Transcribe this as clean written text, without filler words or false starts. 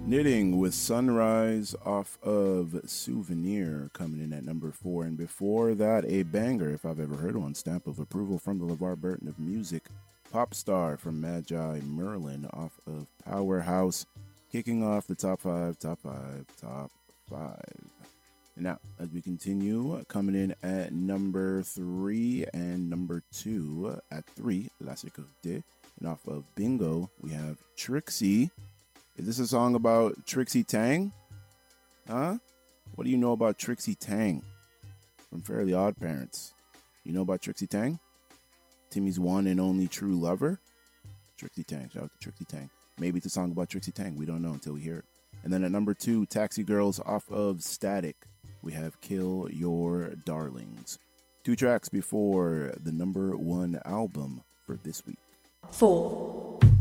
Knitting with Sunrise off of Souvenir coming in at number 4. And before that, a banger, if I've ever heard one, stamp of approval from the LeVar Burton of music. Pop Star from Magi Merlin off of Powerhouse, kicking off the top 5. And now, as we continue, coming in at number 3 and number 2 at 3, La Sécurité. And off of Bingo, we have Trixie. Is this a song about Trixie Tang? Huh? What do you know about Trixie Tang from Fairly Odd Parents? You know about Trixie Tang? Timmy's one and only true lover? Trixie Tang. Shout out to Trixie Tang. Maybe it's a song about Trixie Tang. We don't know until we hear it. And then at number 2, Taxi Girls off of Static. We have Kill Your Darlings. 2 tracks before the number 1 album for this week. 4.